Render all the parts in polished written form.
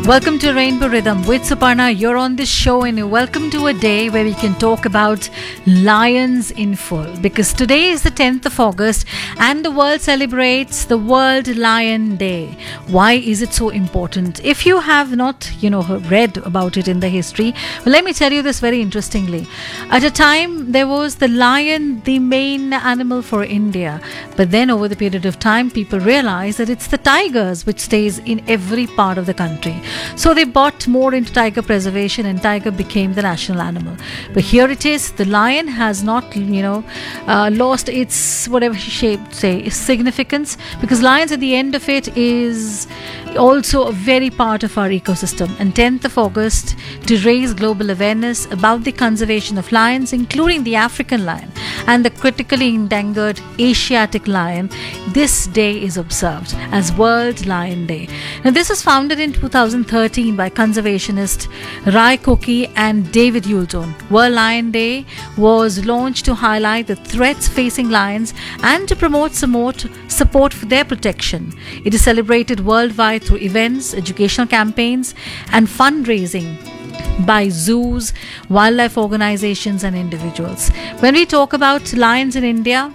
Welcome to Rainbow Rhythm with Suparna. You're on this show and you're welcome to a day where we can talk about lions in full, because today is the 10th of August and the world celebrates the World Lion Day. Why is it so important? If you have not, read about it in the history, well, let me tell you this very interestingly. At a time, there was the lion, the main animal for India. But then over the period of time, people realized that it's the tigers which stays in every part of the country. So they bought more into tiger preservation and tiger became the national animal. But here it is, the lion has not, lost its whatever shape, say, significance, because lions at the end of it is also a very part of our ecosystem. And 10th of August, to raise global awareness about the conservation of lions, including the African lion and the critically endangered Asiatic lion, this day is observed as World Lion Day. Now, this was founded in 2013 by conservationist Rai Koki and David Yulton. World Lion Day was launched to highlight the threats facing lions and to promote support for their protection. It is celebrated worldwide through events, educational campaigns, and fundraising by zoos, wildlife organizations, and individuals. When we talk about lions in India,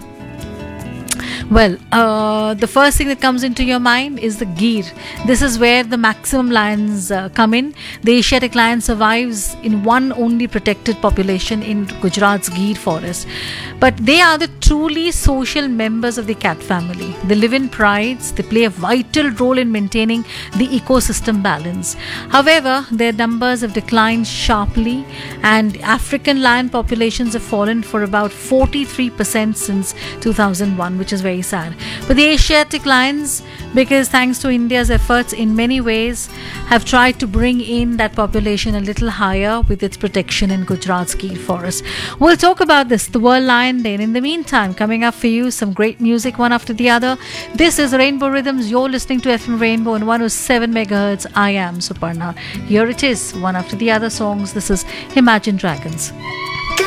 well, the first thing that comes into your mind is the Gir. This is where the maximum lions come in. The Asiatic lion survives in one only protected population in Gujarat's Gir forest. But they are the truly social members of the cat family. They live in prides. They play a vital role in maintaining the ecosystem balance. However, their numbers have declined sharply, and African lion populations have fallen for about 43% since 2001, which is very sad. But the Asiatic lions, because thanks to India's efforts in many ways, have tried to bring in that population a little higher with its protection in Gujarat's Gir forest. We'll talk about this, the World Lion Day. And in the meantime, coming up for you, some great music one after the other. This is Rainbow Rhythms. You're listening to FM Rainbow on 107 megahertz. I am Suparna. Here it is, one after the other songs. This is Imagine Dragons.